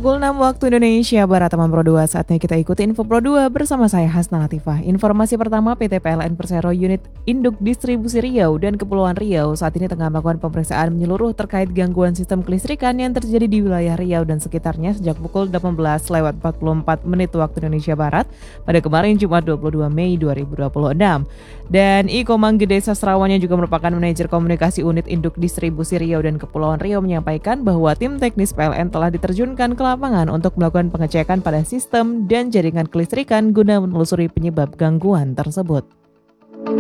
Pukul 6 waktu Indonesia Barat, teman Pro 2. Saatnya kita ikuti info Pro 2 bersama saya Hasna Latifah. Informasi pertama, PT PLN Persero Unit Induk Distribusi Riau dan Kepulauan Riau saat ini tengah melakukan pemeriksaan menyeluruh terkait gangguan sistem kelistrikan yang terjadi di wilayah Riau dan sekitarnya sejak pukul 18:44 waktu Indonesia Barat pada kemarin Jumat 22 Mei 2026. Dan Iko Manggede Sastrawan yang juga merupakan manajer komunikasi unit Induk Distribusi Riau dan Kepulauan Riau menyampaikan bahwa tim teknis PLN telah diterjunkan ke lapangan untuk melakukan pengecekan pada sistem dan jaringan kelistrikan guna menelusuri penyebab gangguan tersebut.